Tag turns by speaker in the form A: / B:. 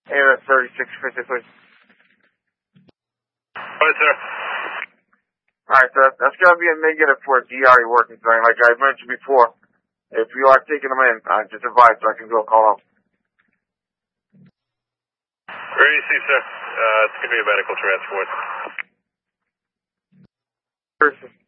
A: Area 3650, please.
B: Right, sir.
A: Alright, so that's going to be a negative for a DRE working thing, like I mentioned before. If you are taking them in, just advise so I can go call out.
B: Where do you see, sir? It's going to be a medical transport.